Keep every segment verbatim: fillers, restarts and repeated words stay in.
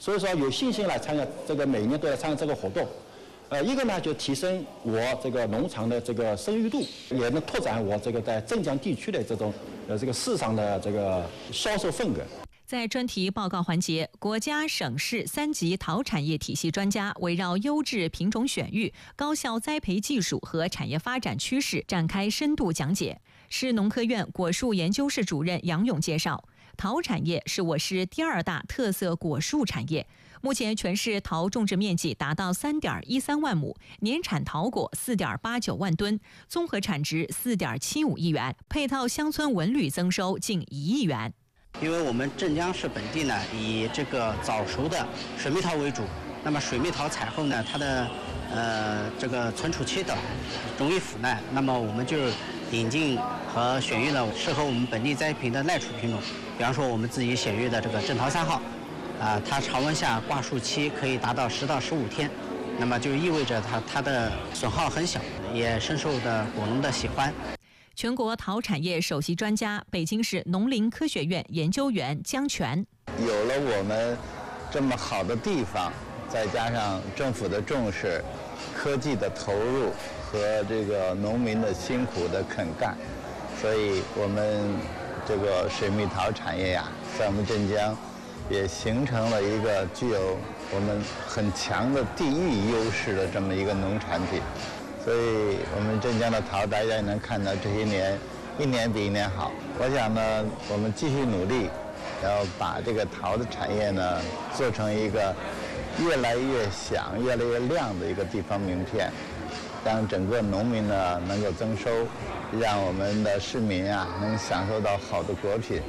所以说有信心来参加这个每年都来参加这个活动。呃，一个呢就提升我这个农场的这个声誉度，也能拓展我这个在镇江地区的这种呃这个市场的这个销售份额。 在专题报告环节，国家、省市三级桃产业体系专家围绕优质品种选育、高效栽培技术和产业发展趋势展开深度讲解。市农科院果树研究室主任杨勇介绍，桃产业是我市第二大特色果树产业，目前全市桃种植面积达到 三点一三万亩，年产桃果 四点八九万吨，综合产值 四点七五亿元，配套乡村文旅增收近一亿元。 因为我们镇江市本地呢，以这个早熟的水蜜桃为主，那么水蜜桃采后呢，它的呃这个存储期短，容易腐烂，那么我们就引进和选育了适合我们本地栽培的耐储品种，比方说我们自己选育的这个镇桃三号，啊、呃，它常温下挂树期可以达到十到十五天，那么就意味着它它的损耗很小，也深受的果农的喜欢。 全国桃产业首席专家、北京市农林科学院研究员姜全， 有了我们这么好的地方，再加上政府的重视、科技的投入和这个农民的辛苦的肯干，所以我们这个水蜜桃产业呀，在我们镇江也形成了一个具有我们很强的地域优势的这么一个农产品。所以我们镇江的桃，大家也能看到这些年一年比一年好。我想呢，我们继续努力，然后把这个桃的产业呢做成一个越来越响、越来越亮的一个地方名片，让整个农民呢能够增收，让我们的市民啊能享受到好的果品。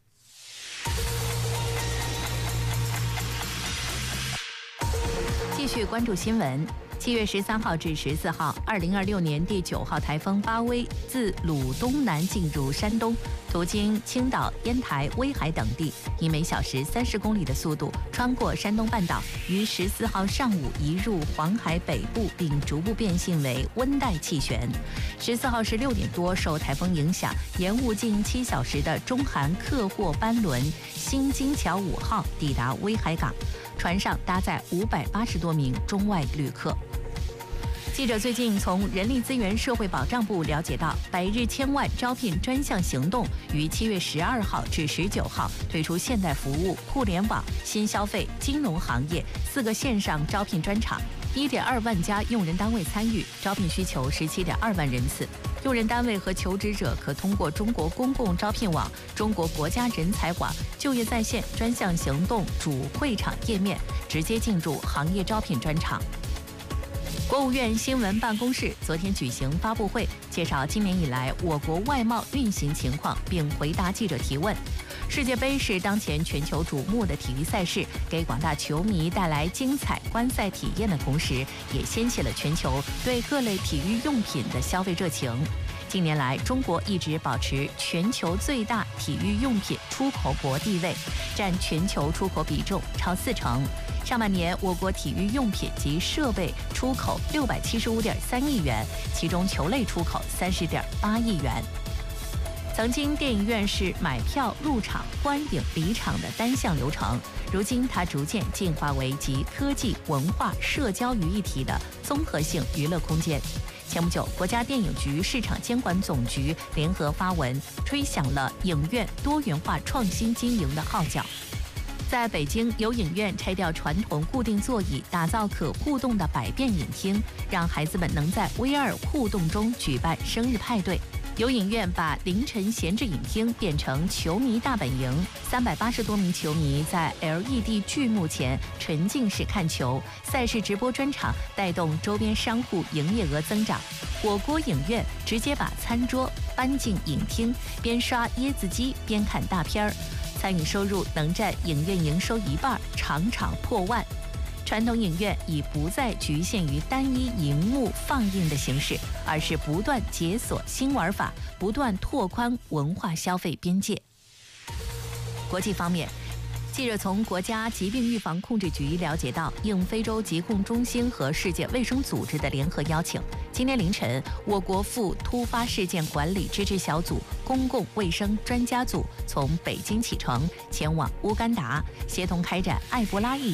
继续关注新闻。七月十三号至十四号，二零二六年第九号台风巴威自鲁东南进入山东，途经青岛、烟台、威海等地，以每小时三十公里的速度穿过山东半岛，于十四号上午移入黄海北部，并逐步变性为温带气旋。十四号十六点多，受台风影响，延误近七小时的中韩客货班轮新金桥五号抵达威海港，船上搭载五百八十多名中外旅客。记者最近从人力资源社会保障部了解到，百日千万招聘专项行动于七月十二号至十九号推出现代服务、互联网、新消费、金融行业四个线上招聘专场，一点二万家用人单位参与，招聘需求十七点二万人次。用人单位和求职者可通过中国公共招聘网、中国国家人才网、就业在线专项行动主会场页面直接进入行业招聘专场。国务院新闻办公室昨天举行发布会，介绍今年以来我国外贸运行情况，并回答记者提问。世界杯是当前全球瞩目的体育赛事，给广大球迷带来精彩观赛体验的同时，也掀起了全球对各类体育用品的消费热情。近年来，中国一直保持全球最大体育用品出口国地位，占全球出口比重超四成。上半年，我国体育用品及设备出口六百七十五点三亿元，其中球类出口三十点八亿元。曾经电影院是买票入场、观影离场的单向流程，如今它逐渐进化为集科技、文化、社交于一体的综合性娱乐空间。前不久，国家电影局市场监管总局联合发文，吹响了影院多元化创新经营的号角。在北京，有影院拆掉传统固定座椅，打造可互动的百变影厅，让孩子们能在 V R 互动中举办生日派对。有影院把凌晨闲置影厅变成球迷大本营，三百八十多名球迷在 L E D 巨幕前沉浸式看球，赛事直播专场带动周边商户营业额增长。火锅影院直接把餐桌搬进影厅，边刷椰子鸡边看大片儿，餐饮收入能占影院营收一半，场场破万。传统影院已不再局限于单一荧幕放映的形式，而是不断解锁新玩法，不断拓宽文化消费边界。国际方面，记者从国家疾病预防控制局了解到，应非洲疾控中心和世界卫生组织的联合邀请，今天凌晨，我国赴突发事件管理支持小组公共卫生专家组从北京启程，前往乌干达，协同开展埃博拉疫